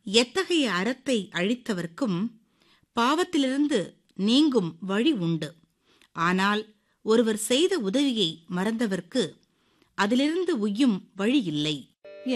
எத்தகைய அறத்தை அழித்தவர்க்கும் பாவத்திலிருந்து நீங்கும் வழி உண்டு. ஆனால் ஒருவர் செய்த உதவியை மறந்தவர்க்கு அதிலிருந்து உய்யும் வழி இல்லை.